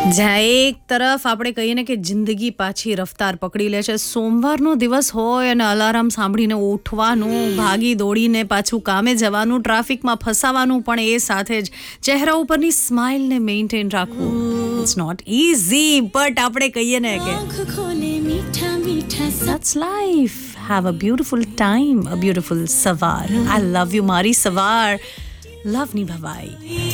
જ્યાં એક તરફ આપણે કહીએ ને કે જિંદગી પાછી રફતાર પકડી લે છે, સોમવારનો દિવસ હોય અને અલાર્મ સાંભળીને ઉઠવાનું, ભાગી દોડીને પાછું કામે જવાનું, ટ્રાફિકમાં ફસાવાનું, પણ એ સાથે જ ચહેરા ઉપરની સ્માઇલને મેન્ટેન રાખવું. ઇટ્સ નોટ ઇઝી, બટ આપણે કહીએ ને કે that's life. Have a beautiful time, a beautiful સવાર. આઈ લવ યુ મારી સવાર. લવની ભવાઈ.